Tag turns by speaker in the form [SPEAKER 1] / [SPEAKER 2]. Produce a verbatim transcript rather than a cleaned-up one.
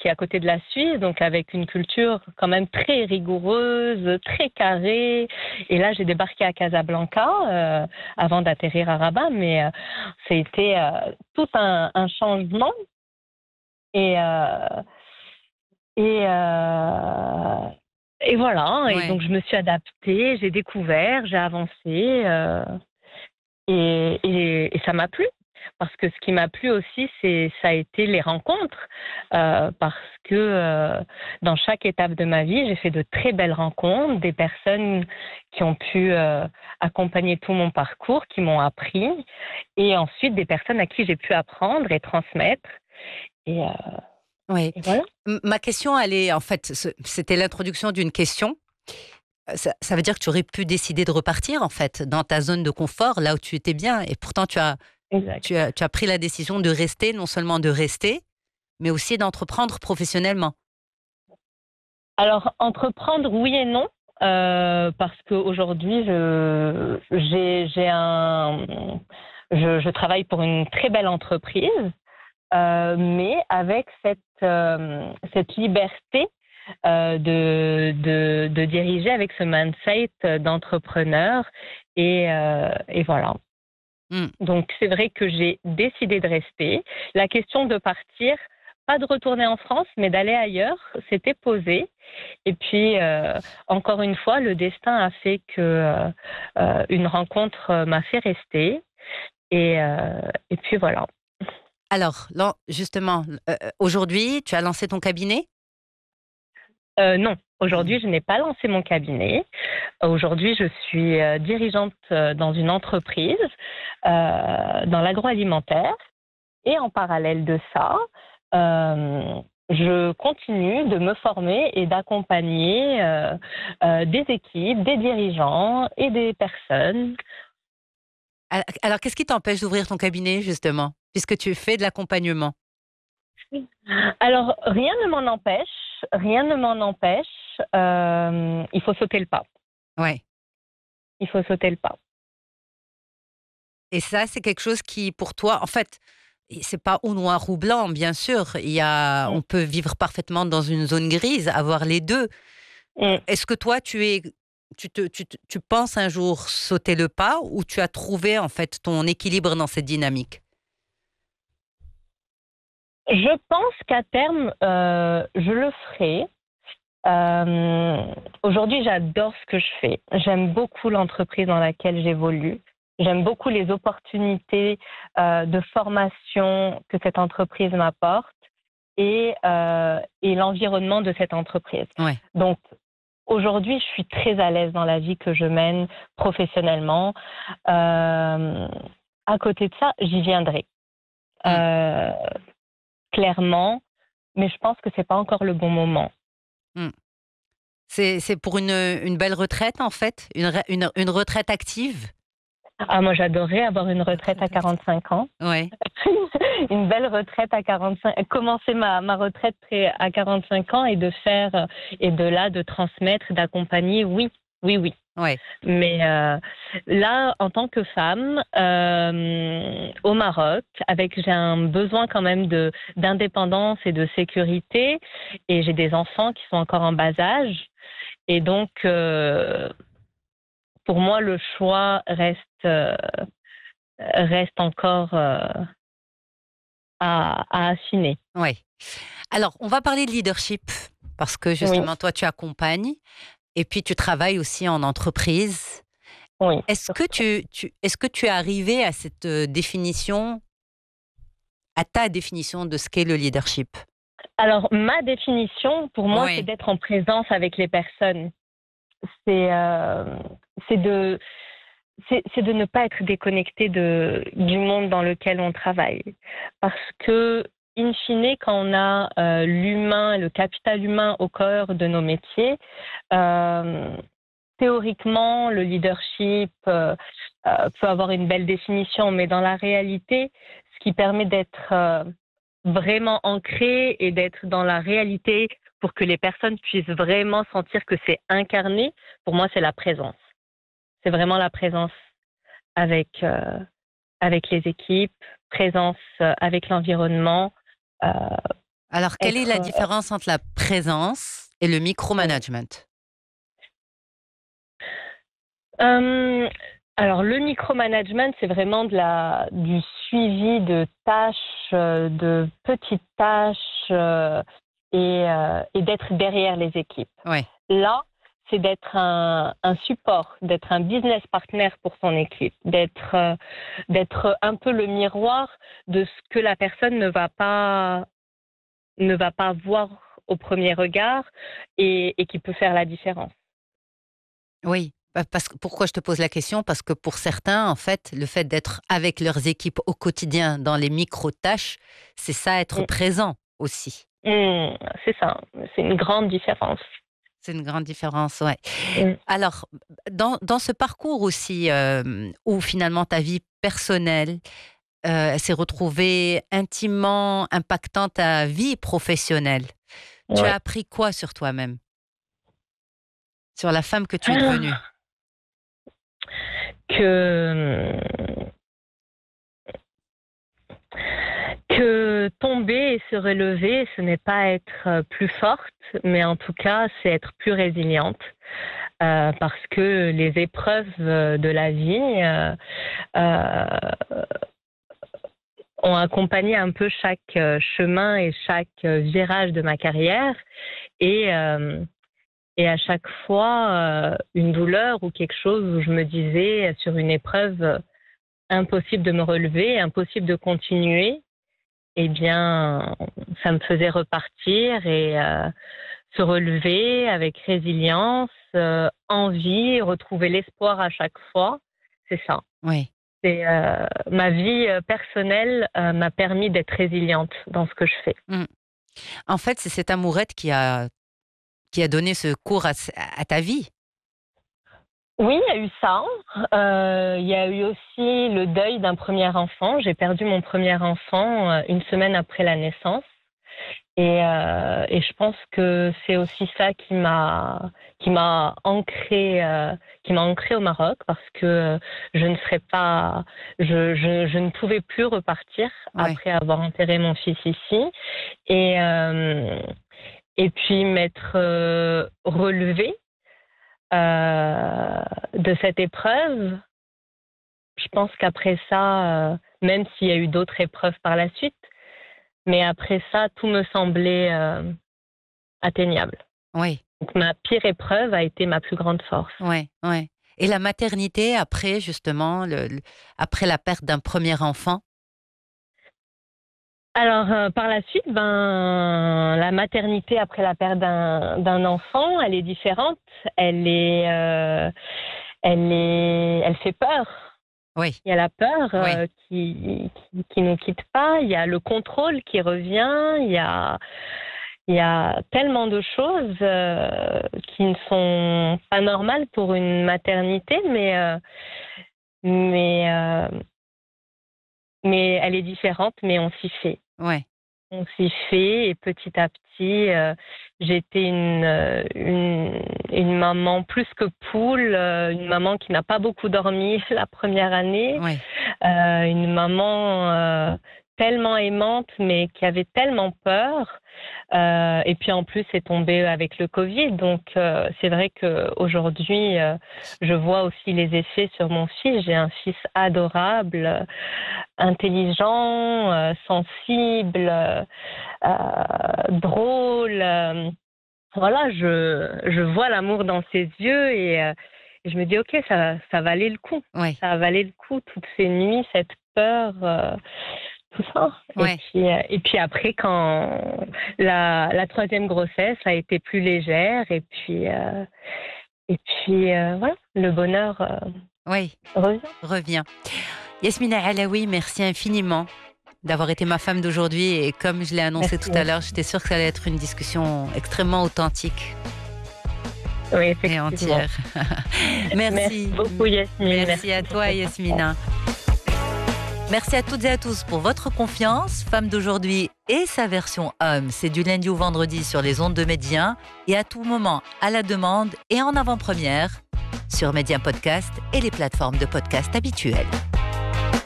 [SPEAKER 1] qui est à côté de la Suisse, donc avec une culture quand même très rigoureuse, très carrée. Et là, j'ai débarqué à Casablanca euh, avant d'atterrir à Rabat, mais euh, c'était euh, tout un, un changement. Et, euh, et, euh, et voilà. Et
[SPEAKER 2] Ouais.
[SPEAKER 1] donc, je me suis adaptée, j'ai découvert, j'ai avancé. Euh, et, et, et ça m'a plu. Parce que ce qui m'a plu aussi, c'est ça a été les rencontres. Euh, parce que euh, dans chaque étape de ma vie, j'ai fait de très belles rencontres, des personnes qui ont pu euh, accompagner tout mon parcours, qui m'ont appris, et ensuite des personnes à qui j'ai pu apprendre et transmettre. Et, euh,
[SPEAKER 2] Oui.
[SPEAKER 1] et voilà.
[SPEAKER 2] M- Ma question, elle est, en fait, ce- c'était l'introduction d'une question. Euh, Ça, ça veut dire que tu aurais pu décider de repartir, en fait, dans ta zone de confort, là où tu étais bien. Et pourtant, tu as,
[SPEAKER 1] Exact.
[SPEAKER 2] tu as, tu as pris la décision de rester, non seulement de rester, mais aussi d'entreprendre professionnellement.
[SPEAKER 1] Alors, entreprendre, oui et non. Euh, parce qu'aujourd'hui, je, j'ai, j'ai un, je, je travaille pour une très belle entreprise. Euh, mais avec cette, euh, cette liberté euh, de, de, de diriger avec ce mindset d'entrepreneur. Et, euh, et voilà.
[SPEAKER 2] Hmm.
[SPEAKER 1] Donc, c'est vrai que j'ai décidé de rester. La question de partir, pas de retourner en France, mais d'aller ailleurs, s'était posée. Et puis, euh, encore une fois, le destin a fait que euh, euh, une rencontre m'a fait rester. Et, euh, et puis voilà.
[SPEAKER 2] Alors, là, justement, euh, euh, aujourd'hui, tu as lancé ton cabinet?
[SPEAKER 1] Euh, non,
[SPEAKER 2] Hmm.
[SPEAKER 1] aujourd'hui, je n'ai pas lancé mon cabinet. Aujourd'hui, je suis euh, dirigeante euh, dans une entreprise euh, dans l'agroalimentaire. Et en parallèle de ça, euh, je continue de me former et d'accompagner euh, euh, des équipes, des dirigeants et des personnes.
[SPEAKER 2] Al- Alors, qu'est-ce qui t'empêche d'ouvrir ton cabinet, justement, puisque tu fais de l'accompagnement?
[SPEAKER 1] Alors, rien ne m'en empêche, rien ne m'en empêche. Euh, il faut sauter le pas.
[SPEAKER 2] Ouais.
[SPEAKER 1] Il faut sauter le pas.
[SPEAKER 2] Et ça, c'est quelque chose qui, pour toi, en fait, et c'est pas ou noir ou blanc, bien sûr. Il y a,
[SPEAKER 1] Mm.
[SPEAKER 2] on peut vivre parfaitement dans une zone grise, avoir les deux.
[SPEAKER 1] Mm.
[SPEAKER 2] Est-ce que toi, tu es, tu te, tu, te- tu penses un jour sauter le pas ou tu as trouvé en fait ton équilibre dans cette dynamique?
[SPEAKER 1] Je pense qu'à terme, euh, je le ferai. Euh, Aujourd'hui, j'adore ce que je fais. J'aime beaucoup l'entreprise dans laquelle j'évolue. J'aime beaucoup les opportunités euh, de formation que cette entreprise m'apporte et, euh, et l'environnement de cette entreprise.
[SPEAKER 2] Ouais.
[SPEAKER 1] Donc, aujourd'hui, je suis très à l'aise dans la vie que je mène professionnellement. Euh, à côté de ça, j'y viendrai.
[SPEAKER 2] Mm,
[SPEAKER 1] Euh, Clairement, mais je pense que c'est pas encore le bon moment.
[SPEAKER 2] mm. C'est, c'est pour une, une belle retraite en fait, une, re- une, une retraite active.
[SPEAKER 1] Ah, moi, j'adorerais avoir une retraite à
[SPEAKER 2] Retraite active.
[SPEAKER 1] quarante-cinq ans.
[SPEAKER 2] Ouais.
[SPEAKER 1] Une belle retraite à quarante-cinq, commencer ma, ma retraite près- à quarante-cinq ans et de faire, euh, et de là, de transmettre, d'accompagner, oui, oui, oui.
[SPEAKER 2] Ouais.
[SPEAKER 1] Mais euh, là, en tant que femme, euh, au Maroc, avec j'ai un besoin quand même de d'indépendance et de sécurité, et j'ai des enfants qui sont encore en bas âge, et donc euh, pour moi le choix reste euh, reste encore euh, à, à affiner.
[SPEAKER 2] Ouais. Alors, on va parler de leadership parce que
[SPEAKER 1] Oui,
[SPEAKER 2] justement, toi, tu accompagnes et puis tu travailles aussi en entreprise.
[SPEAKER 1] oui.
[SPEAKER 2] Est-ce que tu, tu, est-ce que tu es arrivé à cette euh, définition, à ta définition de ce qu'est le leadership?
[SPEAKER 1] Alors, ma définition, pour moi, c'est
[SPEAKER 2] Oui.
[SPEAKER 1] d'être en présence avec les personnes. C'est euh, c'est de, c'est, c'est de ne pas être déconnecté de, du monde dans lequel on travaille. Parce que, in fine, quand on a euh, l'humain, le capital humain au cœur de nos métiers, euh, théoriquement, le leadership euh, euh, peut avoir une belle définition, mais dans la réalité, ce qui permet d'être euh, vraiment ancré et d'être dans la réalité pour que les personnes puissent vraiment sentir que c'est incarné, pour moi, c'est la présence. C'est vraiment la présence avec, euh, avec les équipes, présence euh, avec l'environnement. Euh,
[SPEAKER 2] Alors, quelle est
[SPEAKER 1] Être,
[SPEAKER 2] la
[SPEAKER 1] euh,
[SPEAKER 2] différence entre la présence et le micromanagement?
[SPEAKER 1] euh, alors, le micromanagement, c'est vraiment de la, du suivi de tâches, euh, de petites tâches euh, et, euh, et d'être derrière les équipes.
[SPEAKER 2] Oui,
[SPEAKER 1] Là, c'est d'être un, un support, d'être un business partner pour son équipe, d'être euh, d'être un peu le miroir de ce que la personne ne va pas ne va pas voir au premier regard et, et qui peut faire la différence.
[SPEAKER 2] oui. Pa- Parce que, pourquoi je te pose la question? Parce que pour certains, en fait, le fait d'être avec leurs équipes au quotidien dans les micro-tâches, c'est ça, être
[SPEAKER 1] Mm.
[SPEAKER 2] présent aussi.
[SPEAKER 1] Mm, c'est ça, c'est une grande différence.
[SPEAKER 2] C'est une grande différence, ouais.
[SPEAKER 1] Mm.
[SPEAKER 2] Alors, dans, dans ce parcours aussi, euh, où finalement ta vie personnelle euh, s'est retrouvée intimement impactant ta vie professionnelle, tu as
[SPEAKER 1] Ouais.
[SPEAKER 2] appris quoi sur toi-même, sur la femme que tu es devenue?
[SPEAKER 1] Ah, que que tomber et se relever, ce n'est pas être euh, plus forte, mais en tout cas, c'est être plus résiliente. Euh, parce que les épreuves euh, de la vie euh, euh, ont accompagné un peu chaque euh, chemin et chaque euh, virage de ma carrière. Et, euh, et à chaque fois, euh, une douleur ou quelque chose où je me disais sur une épreuve, euh, impossible de me relever, impossible de continuer, eh bien, ça me faisait repartir et euh, se relever avec résilience, euh, envie, retrouver l'espoir à chaque fois. C'est ça.
[SPEAKER 2] Oui.
[SPEAKER 1] C'est euh, ma vie euh, personnelle euh, m'a permis d'être résiliente dans ce que je fais.
[SPEAKER 2] Mm. En fait, c'est cette amourette qui a, qui a donné ce cours à, à ta vie.
[SPEAKER 1] Oui, il y a eu ça. Euh, il y a eu aussi le deuil d'un premier enfant. J'ai perdu mon premier enfant euh, une semaine après la naissance. Et, euh, et je pense que c'est aussi ça qui m'a qui m'a ancré euh, qui m'a ancré au Maroc parce que je ne serais pas je, je, je ne pouvais plus repartir
[SPEAKER 2] Ouais.
[SPEAKER 1] après avoir enterré mon fils ici et euh, et puis m'être euh, relevée euh, de cette épreuve. Je pense qu'après ça, euh, même s'il y a eu d'autres épreuves par la suite, mais après ça, tout me semblait euh, atteignable.
[SPEAKER 2] Oui.
[SPEAKER 1] Donc ma pire épreuve a été ma plus grande force.
[SPEAKER 2] Ouais, ouais. Et la maternité après, justement, le, le- après la perte d'un premier enfant?
[SPEAKER 1] Alors euh, par la suite, ben la maternité après la perte d'un d'un enfant, elle est différente. Elle est, euh, elle est, elle fait peur.
[SPEAKER 2] Oui,
[SPEAKER 1] Il y a la peur
[SPEAKER 2] oui,
[SPEAKER 1] euh, qui, qui qui nous quitte pas. Il y a le contrôle qui revient. Il y a il y a tellement de choses euh, qui ne sont pas normales pour une maternité, mais euh, mais euh, mais elle est différente, mais on s'y fait.
[SPEAKER 2] ouais,
[SPEAKER 1] On s'y fait et petit à petit, euh, j'étais une, euh, une, une maman plus que poule, euh, une maman qui n'a pas beaucoup dormi la première année,
[SPEAKER 2] ouais,
[SPEAKER 1] euh, une maman euh, tellement aimante mais qui avait tellement peur. Euh, et puis en plus, c'est tombé avec le Covid. Donc euh, c'est vrai qu'aujourd'hui, euh, je vois aussi les effets sur mon fils. J'ai un fils adorable, euh, intelligent, euh, sensible, euh, euh, drôle. euh, voilà, je, je vois l'amour dans ses yeux et, euh, et je me dis, ok, ça, ça valait le coup.
[SPEAKER 2] ouais,
[SPEAKER 1] Ça valait le coup, toutes ces nuits, cette peur, euh, tout ça. Et
[SPEAKER 2] ouais.
[SPEAKER 1] puis, euh, et puis après, quand la, la troisième grossesse a été plus légère, et puis, euh, et puis euh, voilà, le bonheur euh,
[SPEAKER 2] Oui,
[SPEAKER 1] revient.
[SPEAKER 2] reviens. Yasmina Alaoui, merci infiniment d'avoir été ma femme d'aujourd'hui. Et comme je l'ai annoncé tout
[SPEAKER 1] Merci.
[SPEAKER 2] à l'heure, j'étais sûre que ça allait être une discussion extrêmement authentique
[SPEAKER 1] Oui,
[SPEAKER 2] et
[SPEAKER 1] effectivement.
[SPEAKER 2] entière.
[SPEAKER 1] Merci
[SPEAKER 2] Merci.
[SPEAKER 1] beaucoup, Yasmine.
[SPEAKER 2] Merci à
[SPEAKER 1] pour
[SPEAKER 2] toi,
[SPEAKER 1] cette
[SPEAKER 2] Yasmina. Merci à toutes et à tous pour votre confiance. Femme d'aujourd'hui et sa version homme, c'est du lundi au vendredi sur les ondes de Média et à tout moment à la demande et en avant-première sur Média Podcast et les plateformes de podcast habituelles.